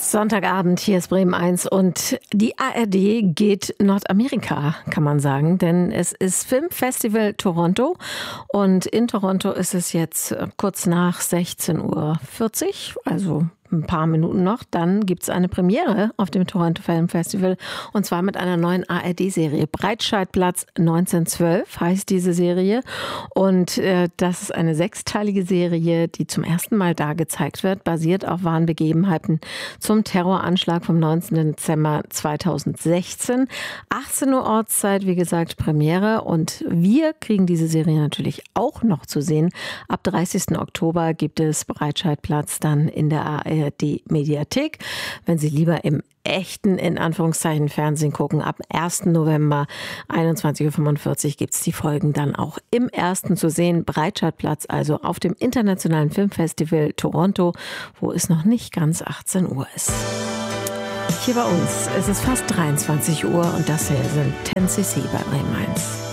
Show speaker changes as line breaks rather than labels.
Sonntagabend, hier ist Bremen 1 und die ARD geht Nordamerika, kann man sagen, denn es ist Filmfestival Toronto und in Toronto ist es jetzt kurz nach 16:40 Uhr, also ein paar Minuten noch. Dann gibt es eine Premiere auf dem Toronto Film Festival und zwar mit einer neuen ARD-Serie. Breitscheidplatz 1912 heißt diese Serie und das ist eine 6-teilige Serie, die zum ersten Mal da gezeigt wird, basiert auf wahren Begebenheiten zum Terroranschlag vom 19. Dezember 2016. 18 Uhr Ortszeit, wie gesagt, Premiere und wir kriegen diese Serie natürlich auch noch zu sehen. Ab 30. Oktober gibt es Breitscheidplatz dann in der ARD-Mediathek. Wenn Sie lieber im echten, in Anführungszeichen, Fernsehen gucken, ab 1. November 21:45 Uhr gibt es die Folgen dann auch im ersten zu sehen. Breitscheidplatz, also auf dem Internationalen Filmfestival Toronto, wo es noch nicht ganz 18 Uhr ist. Hier bei uns, es ist fast 23 Uhr und das hier sind 10cc bei Bremen 1.